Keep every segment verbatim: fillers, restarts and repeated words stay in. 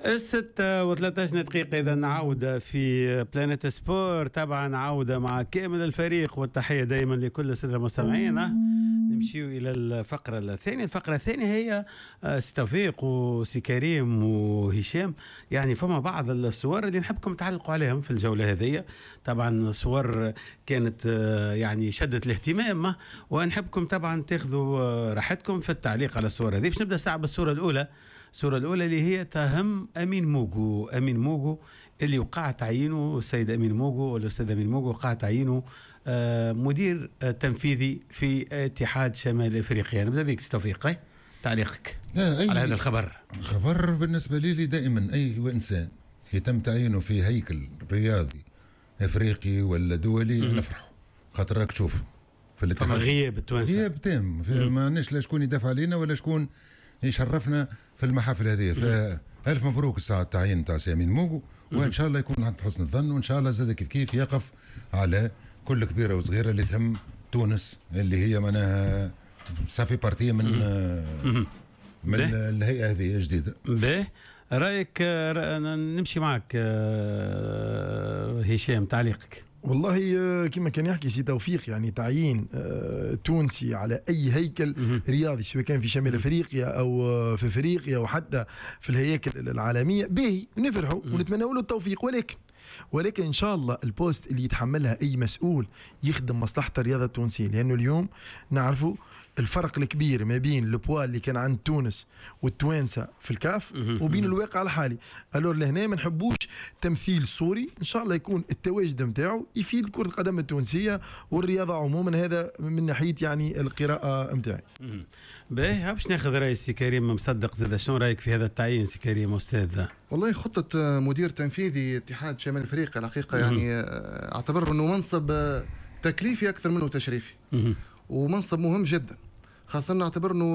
الستة وثلاثة عشر دقيقة إذا نعود في بلانيت سبور. طبعا عودة مع كامل الفريق والتحية دائما لكل السادة المستمعين. نمشيو إلى الفقرة الثانية. الفقرة الثانية هي سي توفيق وسي كريم وهشام. يعني فما بعض الصور اللي نحبكم تعلقوا عليهم في الجولة هذه. طبعا صور كانت يعني شدت الاهتمام، ونحبكم طبعا تاخذوا راحتكم في التعليق على الصور هذه. باش نبدأ ساعة بالصورة الأولى. الصورة الأولى اللي هي تهم أمين موغو. أمين موغو اللي وقع تعيينه السيد أمين موغو ولا الأستاذ أمين موغو وقع تعيينه مدير تنفيذي في اتحاد شمال أفريقيا. نبدأ بك توفيق، تعليقك على هذا الخبر. خبر بالنسبة لي دائما أي إنسان يتم تعيينه في هيكل رياضي أفريقي ولا دولي نفرحه، خاطر راك تشوف في الاتحاد فما غياب التوانسة، غياب تام، ما عندناش لا شكون يدافع علينا ولا شكون يشرفنا في المحافل هذه. فألف مبروك الساعة التعيين تاع أمين موغو، وإن شاء الله يكون عند حسن الظن، وإن شاء الله زاد كيف كيف يقف على كل كبيرة وصغيرة اللي تهم تونس، اللي هي معناها صافي بارتيه من من الهيئة هذه الجديدة. باهي، رأيك نمشي معك هشام، تعليقك. والله كما كان يحكي سي توفيق، يعني تعيين تونسي على أي هيكل رياضي سواء كان في شمال أفريقيا أو في أفريقيا أو حتى في الهياكل العالمية باهي، نفرحوا ونتمنى له التوفيق. ولكن ولكن إن شاء الله البوست اللي يتحملها أي مسؤول يخدم مصلحة الرياضة التونسية، لأنه اليوم نعرفوا الفرق الكبير ما بين البوا اللي كان عند تونس والتوانسه في الكاف وبين الواقع الحالي. الور لهنا ما نحبوش تمثيل صوري، ان شاء الله يكون التواجد نتاعو يفيد كرة القدم التونسية والرياضة عموما. هذا من ناحية يعني القراءة نتاعي. باهي، باش ناخذ راي سي كريم مصدق زاد. شنو رايك في هذا التعيين سي كريم استاذ؟ والله خطة مدير تنفيذي اتحاد شمال افريقيا الحقيقة يعني اعتبر انه منصب تكليفي اكثر منه تشريفي، ومنصب مهم جدا، خاصة نعتبر انه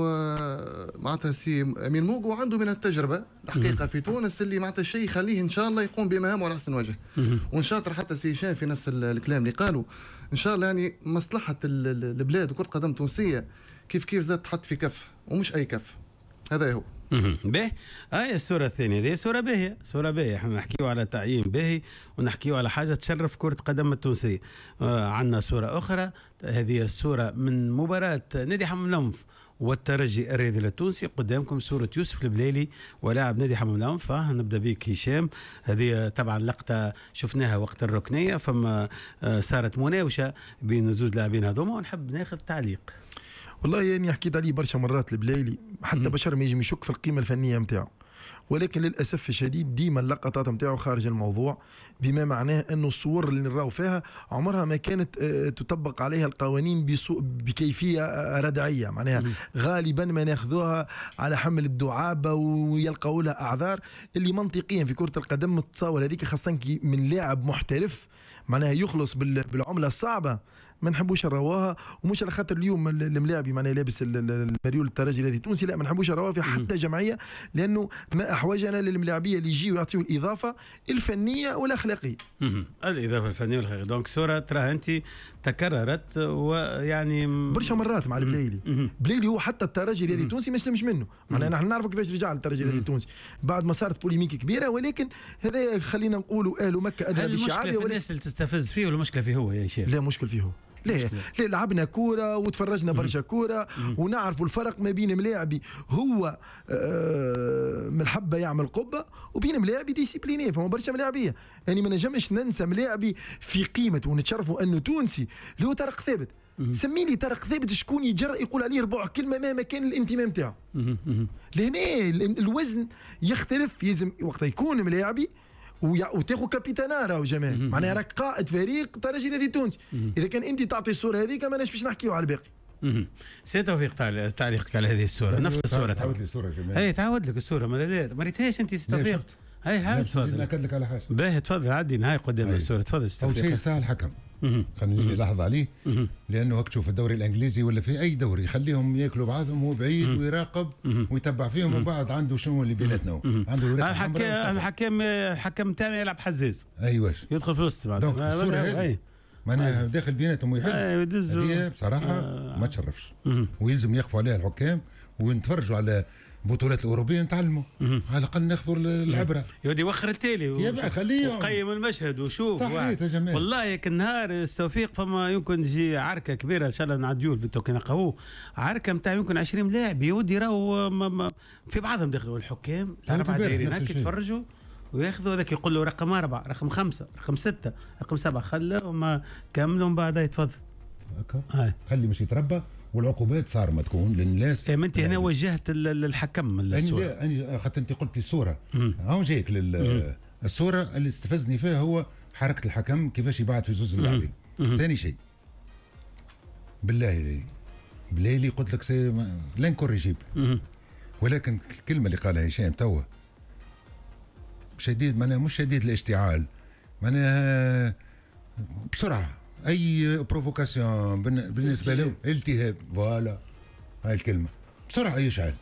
معناتها سي أمين موغو عنده من التجربة الحقيقة في تونس اللي معناتها الشيء يخليه ان شاء الله يقوم بمهامه على احسن وجه. ونشاطر حتى سي هشام في نفس الكلام اللي قالوا، ان شاء الله يعني مصلحة البلاد وكرة قدم تونسية كيف كيف زاد تحط في كف ومش اي كف. هذا هو. باهي، هاي الصورة الثانية دي صورة باهية، صورة باهية. احنا نحكيو على تعيين باهي ونحكيو على حاجة تشرف كرة قدم التونسية. آه عندنا صورة أخرى، هذه الصورة من مباراة نادي حمام لنف والترجي الرياضي التونسي. قدامكم صورة يوسف البليلي ولاعب نادي حمام لنف. آه نبدأ بك هشام. هذه طبعا لقطة شفناها وقت الركنية، فما آه صارت مناوشة بين زوج لاعبين هذوما، ونحب ناخذ تعليق. والله يعني حكيت عليه برشا مرات البليلي، حتى بشر ما يجي يشك في القيمة الفنية متاعه، ولكن للأسف الشديد ديما اللقطات متاعه خارج الموضوع، بما معناه أنه الصور اللي نراو فيها عمرها ما كانت تطبق عليها القوانين بكيفية ردعية. معناها غالبا ما ناخذوها على حمل الدعابة ويلقوا لها أعذار اللي منطقيا في كرة القدم تتصور هذيك، خاصة من لاعب محترف معناها يخلص بالعملة الصعبة، ما نحبوش نراوها. ومش على خاطر اليوم الملاعبي معناها لابس المريول الترجي الذي تونسي، لا ما نحبوش نراوها في حتى جمعيه، لانه ما احوجنا للملاعبيه اللي يجيوا يعطيوا الاضافه الفنيه والاخلاقيه. الاضافه الفنيه والاخلاقيه. دونك صوره تراها انت تكررت ويعني برشا مرات مع البليلي. بليلي هو حتى الترجي الذي تونسي ما يسلمش منه، معناها نحن نعرفوا كيفاش رجع الترجي الذي تونسي بعد ما صارت بوليميك كبيره. ولكن هذا خلينا نقولوا اهل مكه ادرى بالشعب. المشكله في الناس اللي تستفز فيه ولا المشكله فيه هو يا شيخ؟ لا مشكل فيه هو. ليه؟ ليه لعبنا كورة وتفرجنا برشا كورة ونعرفوا الفرق ما بين ملاعبي هو آه من الحبة يعمل قبة وبين ملاعبي ديسيبليني. فما برشا ملاعبية يعني ما نجمش ننسى ملاعبي في قيمة ونتشرفوا أنه تونسي اللي هو طارق ثابت. سمي لي طارق ثابت شكون يجرأ يقول عليه ربع كلمة مهما كان الانتماء نتاعو. لهنا الوزن يختلف، يلزم وقت يكون ملاعبي وتاخذ كابيتانا راهو جمال، معناها راك قائد فريق ترجي الذي تونسي. اذا كان انت تعطي الصوره هذيك ماناش باش نحكيو على الباقي. سي توفيق، تعليقك على هذه الصوره. نفس الصوره تعاود لي الصوره جمال. هي تعاود لك الصوره، ما ريتهاش انت سي توفيق. هاي هاي تفضل. ناكد لك على حاجه. باهي تفضل، عدي هاي قدام الصوره. تفضل سي توفيق. اول شيء الساعه الحكم خليني نلاحظ عليه، لانه هك تشوف الدوري الانجليزي ولا في اي دوري يخليهم ياكلوا بعضهم، هو بعيد ويراقب ويتبع فيهم، وبعد عنده شنو اللي بيناتنا، عنده الحكم الحكم الحكم تاعنا يلعب حزاز. ايوه يدخل في وسط بعد الصوره هذه معناها داخل بيناتهم ويحز. هذه بصراحه ما تشرفش، ويلزم يقفوا عليها الحكام ونتفرجوا على البطولات الاوروبيه نتعلموا، على الاقل ناخذوا العبره. يودي وخر التالي وقيم المشهد وشوف. صحيح يا جماعه والله كالنهار استوفيق فما يمكن تجي عركه كبيره ان شاء الله نعديو في توكي نقهو عركه نتاع يمكن عشرين لاعب يودي راهو في بعضهم دخلوا الحكام الاربعه دايرين هكا يتفرجوا وياخذوا هذاك يقول له رقم أربعة رقم خمسة رقم ستة رقم سبعة خلوهم كملوا من بعد يتفضل هكا خلي مش يتربى والعقوبات صار ما تكون للناس. إيه انت هنا وجهت للحكم الصوره. انا خاطر انت قلت لي الصوره هون جايك الصوره اللي استفزني فيها هو حركه الحكم كيفاش يبعد في زوز اللاعبين. ثاني شيء بالله لي بالله لي قلت لك سي لن كوريجيب، ولكن الكلمه اللي قالها هشام توا شديد معناها مش شديد الاشتعال، معناها بسرعه اي بروفوكاسيون بالنسبه له التهاب فوالا هاي الكلمه بسرعه يشعل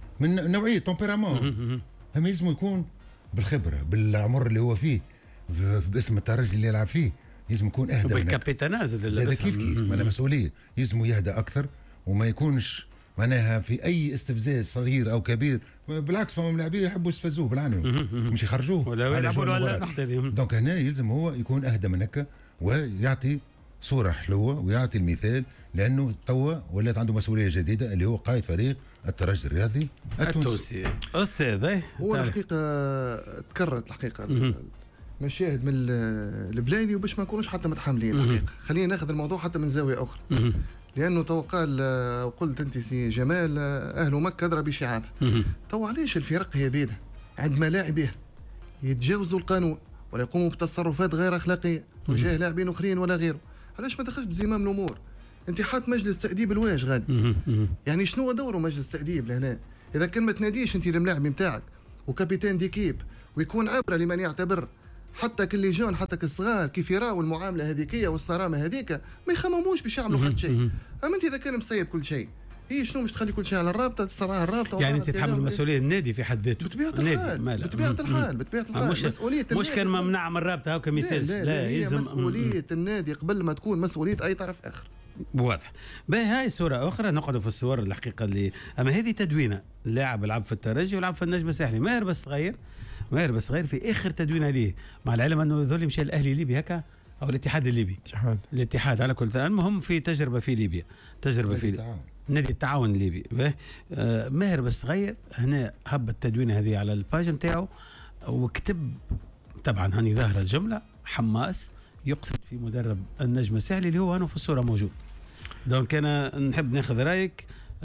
من نوعيه تمبيرامون. هم لازم يكون بالخبره بالعمر اللي هو فيه باسم الترجي اللي يلعب فيه لازم يكون اهدى بالكابيتانا زاد كيف كيف معناها مسؤوليه لازم يهدى اكثر وما يكونش معناها في اي استفزاز صغير او كبير. بالعكس فما لاعبين يحبوا يستفزوه بالعنوي مش يخرجوه ولا يلعبوا ولا نحتاجهم. دونك هنا يلزم هو يكون اهدى من هكا ويعطي صورة حلوة ويعطي المثال، لأنه توا ولات عنده مسؤولية جديدة اللي هو قائد فريق الترجي الرياضي التونسي. أستاذ هو الحقيقة تكررت الحقيقة مشاهد من البلاني وباش ما نكونوش حتى متحملين الحقيقة. خلينا ناخذ الموضوع حتى من زاوية أخرى، لأنه تو قال وقلت أنت سي جمال أهل مكة أدرى بشعابها. تو علاش الفرق هي بيدها عند ملاعبها يتجاوزوا القانون ولا يقوموا بتصرفات غير أخلاقية تجاه لاعبين اخرين ولا غيره؟ علاش ما دخلش بزمام الامور؟ انت حاط مجلس تاديب الواش غادي، يعني شنو هو دوره مجلس تاديب لهنا؟ اذا كان ما تناديش انت الملاعب نتاعك وكابيتان ديكيب ويكون عبره لمن يعتبر حتى كل جون حتى الصغار كيف يراو المعامله هذيكيه والصرامه هذيك ما يخمموش باش يعملوا حتى شيء. اما انت اذا كان مصيب كل شيء هي شنو مش تخلي كل شيء على الرابطه الصراحه الرابطه يعني انت تتحمل مسؤوليه النادي في حد ذاته بطبيعه الحال بطبيعه الحال بطبيعه الحال مش مسؤوليه مش كان ممنوع من الرابطه هاكا مثال. لا, لا, لا هي يلزم مسؤوليه النادي قبل ما تكون مسؤوليه اي طرف اخر. واضح. باهي هاي صوره اخرى نقعدوا في الصور الحقيقه اللي اما هذه تدوينه اللاعب لعب في الترجي ولعب في النجم الساحلي ماهر بس صغير ماهر بس صغير في اخر تدوينه ليه مع العلم انه ذولي مشى الاهلي الليبي هكا او الاتحاد الليبي الاتحاد الاتحاد على كل المهم في تجربه في ليبيا تجربه في ليبيا. نادي التعاون الليبي. آه ماهر بس صغير هنا هب التدوينه هذه على الباج نتاعو وكتب طبعا هاني ظاهره الجمله حماس يقصد في مدرب النجم الساحلي اللي هو هنا في الصوره موجود. دونك انا نحب ناخذ رايك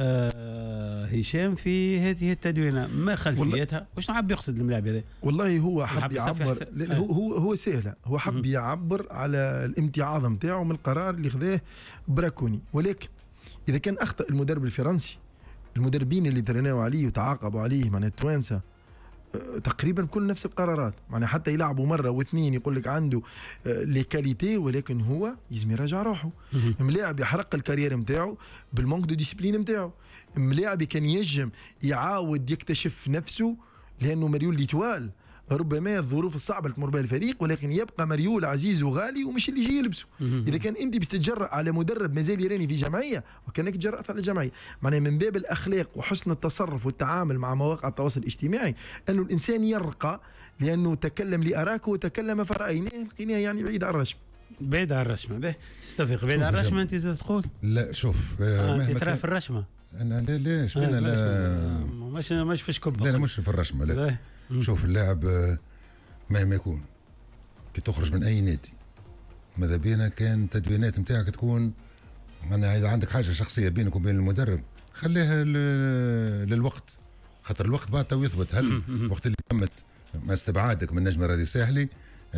آه هشام في هذه التدوينه ما خلفيتها وش حاب يقصد الملاعب هذا؟ والله هو حب يعبر هو هو هو سهله هو حب يعبر على الامتعاض نتاعو من القرار اللي خذاه براكوني. ولكن إذا كان أخطأ المدرب الفرنسي المدربين اللي ترناوا عليه وتعاقبوا عليه معناها التوانسة تقريبا كل نفس القرارات معناها حتى يلعبوا مرة واثنين يقول لك عنده لي كاليتي ولكن هو يزم يراجع روحه. ملاعب يحرق الكارير نتاعو بالمونك دو ديسيبلين نتاعو. ملاعب كان يجم يعاود يكتشف نفسه لأنه مريول ليتوال ربما الظروف الصعبه اللي تمر بها الفريق ولكن يبقى مريول عزيز وغالي ومش اللي يجي يلبسه. اذا كان انت بتتجرأ على مدرب مازال يراني في جمعيه وكانك تجرأت على الجمعيه معناها من باب الاخلاق وحسن التصرف والتعامل مع مواقع التواصل الاجتماعي انه الانسان يرقى لانه تكلم لأراك وتكلم فرأيناه لقيناه يعني بعيد عن الرسم بعيد عن الرسمه. به استفيق بعيد عن الرسمه انت زاد تقول لا شوف آه انت ترى في الرسمه انا لا ليش انا لا مش مش فيش كبه لا, لا مش في الرسمه لا شوف اللاعب مهما يكون كي تخرج من اي نادي ماذا بينا كان التدوينات نتاعك تكون معناها اذا عندك حاجه شخصيه بينك وبين المدرب خليها للوقت خاطر الوقت بعد تو يثبت هل وقت اللي تمت ما استبعادك من نجم الرياضي الساحلي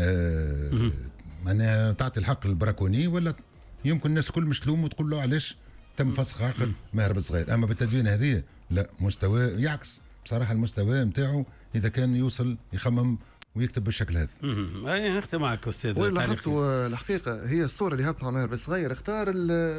آه معناها تعطي الحق للبراكوني ولا يمكن الناس الكل مش تلوم وتقول له علاش تم فسخ عقد ماهر صغير. اما بالتدوين هذه لا مستوى يعكس بصراحه المستوى نتاعو اذا كان يوصل يخمم ويكتب بالشكل هذا. اي نختم معك استاذ. ولا لاحظتوا الحقيقه هي الصوره اللي هبطها ماهر صغير اختار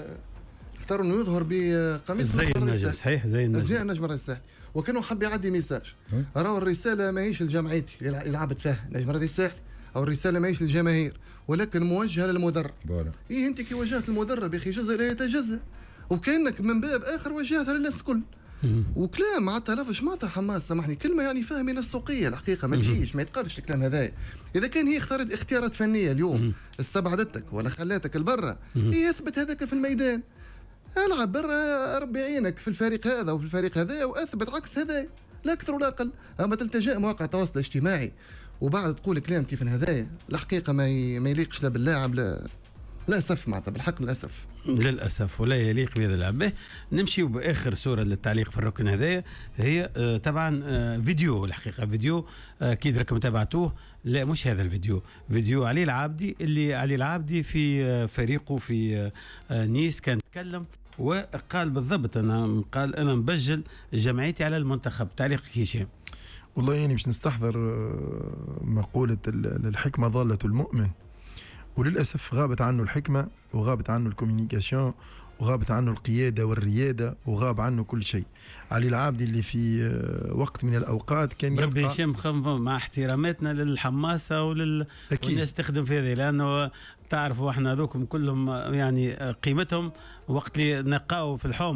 اختار انه يظهر بقميص زي النجم صحيح زي النجم زي النجم الساحلي وكانوا حب يعدي ميساج راهو الرساله ماهيش لجمعيتي اللي لعبت فيها نجم الرياضي الساحلي او الرساله ماهيش للجماهير ولكن موجهه للمدرب. ايه انت كي وجهت المدرب يا اخي جزء لا يتجزا وكانك من باب اخر وجهتها للناس الكل وكلام معناتها لفش معناتها حماس سامحني كلمه يعني فاهمين السوقيه الحقيقه ما تجيش ما يتقالش الكلام هذا. اذا كان هي اختارت اختيارات فنيه اليوم استبعدتك ولا خلاتك لبرا هي اثبت هذاك في الميدان. العب برا ربي يعينك في الفريق هذا وفي الفريق هذا واثبت عكس هذا لا اكثر ولا اقل. اما تلتجأ مواقع التواصل الاجتماعي وبعد تقول كلام كيف هذايا الحقيقه ما ما يليقش لا باللاعب لا للاسف معناتها بالحق للاسف للاسف ولا يليق بهذا اللاعب. نمشي باخر صوره للتعليق في الركن هذايا هي آه طبعا آه فيديو الحقيقه فيديو اكيد آه راكم تابعتوه. لا مش هذا الفيديو فيديو علي العابدي اللي علي العابدي في آه فريقه في آه نيس كان تكلم وقال بالضبط انا قال انا مبجل جمعيتي على المنتخب. تعليق هشام. والله يعني مش نستحضر مقولة الحكمة ضالة المؤمن وللأسف غابت عنه الحكمة وغابت عنه الكوميونيكاسيون وغابت عنه القيادة والريادة وغاب عنه كل شيء. علي العابدي اللي في وقت من الأوقات كان ربي هشام مع احتراماتنا للحماسة ولل والناس تخدم في هذه لأنه تعرفوا احنا هذوكم كلهم يعني قيمتهم وقت اللي نقاو في الحوم